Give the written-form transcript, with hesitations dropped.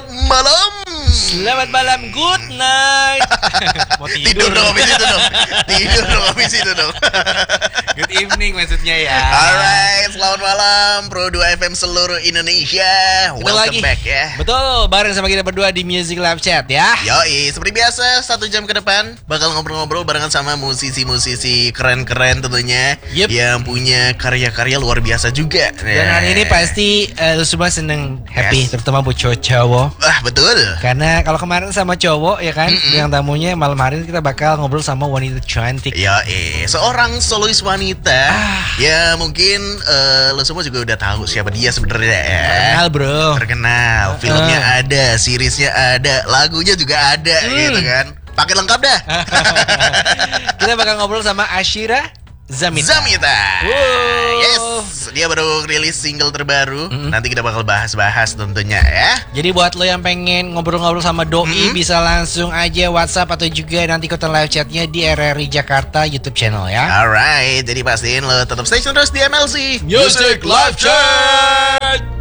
Selamat malam. Selamat malam, good night. Mau Tidur dong habis itu dong. Tidur dong habis itu dong. Good evening maksudnya ya. Alright, selamat malam Pro 2 FM seluruh Indonesia. Welcome back ya. Betul, bareng sama kita berdua di Music Live Chat ya. Yoi, seperti biasa 1 jam ke depan bakal ngobrol-ngobrol barengan sama musisi-musisi keren-keren tentunya. Yep. Yang punya karya-karya luar biasa juga. Dan hari ini pasti lu semua seneng, happy, Yes. terutama buat cowok. Wah, betul. Karena kalau kemarin sama cowok ya kan, yang tamunya malam hari ini kita bakal ngobrol sama wanita cantik. Yoi, seorang solois wanita. Ya mungkin lo semua juga udah tahu siapa dia sebenarnya ya. Kenal bro. Terkenal, filmnya ada, seriesnya ada, lagunya juga ada gitu kan. Pakai lengkap dah. Kita bakal ngobrol sama Ashira Zamita. Wow. Yes, dia baru rilis single terbaru. Nanti kita bakal bahas-bahas tentunya ya. Jadi buat lo yang pengen ngobrol-ngobrol sama Doi, bisa langsung aja WhatsApp atau juga nanti ikutan live chatnya di RRI Jakarta YouTube channel ya. Alright, jadi pastiin lo tetap stay tune terus di MLC Music Live Chat.